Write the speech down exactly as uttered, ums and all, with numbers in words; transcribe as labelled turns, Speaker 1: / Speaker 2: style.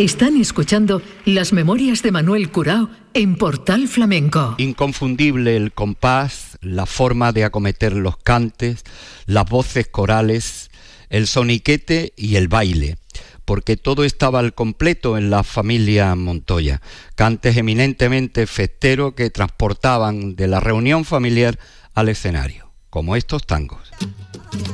Speaker 1: Están escuchando Las Memorias de Manuel Curao en Portal Flamenco.
Speaker 2: Inconfundible el compás, la forma de acometer los cantes, las voces corales, el soniquete y el baile, porque todo estaba al completo en la familia Montoya. Cantes eminentemente festeros que transportaban de la reunión familiar al escenario, como estos tangos.